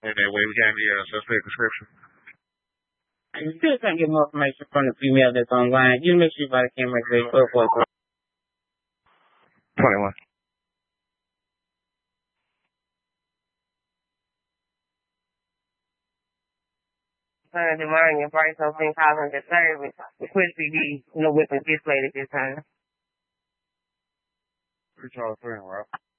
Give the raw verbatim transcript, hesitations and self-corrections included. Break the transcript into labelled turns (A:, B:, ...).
A: And that way we got the uh, suspect description.
B: You still can't get more information from the female that's online. You make sure you buy the camera today.
A: twenty-one.
C: Son demanding your price of ten thousand to service. The quick C D, no weapons displayed at this time.
A: Three Charlie three, right?